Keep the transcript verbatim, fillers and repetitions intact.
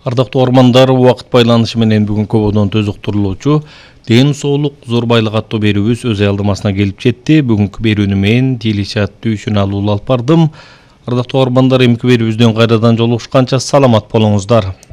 Ардактуу ормандар, убакыт байланышы менен бүгүн көбөдөн төзүктүрүлүүчү ден соолук зор байлык аттуу берүүбүз өз аялдамасына келип жетти. Бүгүнкү берүүнү мен Дилишат Түйшүналуу алып бардым. Ардактуу ормандар, эмки берүүбүздөн кайрадан жолугушканча саламат болуңуздар.